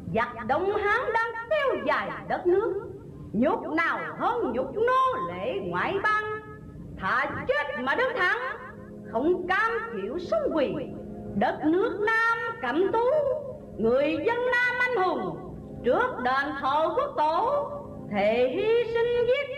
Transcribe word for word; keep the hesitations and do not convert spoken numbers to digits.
giặc Đông Hán đang kéo dài đất nước, nhục nào hơn nhục nô lệ ngoại bang. Thà chết mà đứng thẳng, không cam chịu sống quỳ. Đất nước Nam Cẩm Tú, người dân Nam anh hùng, trước đền thờ quốc tổ, thề hy sinh giết